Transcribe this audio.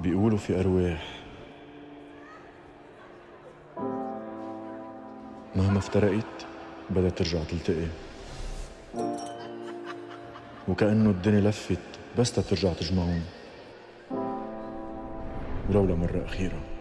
بيقولوا في أرواح مهما افترقت بدها ترجع تلتقي، وكأنه الدنيا لفت بس ترجع تجمعهم، ولو لمرة أخيرة.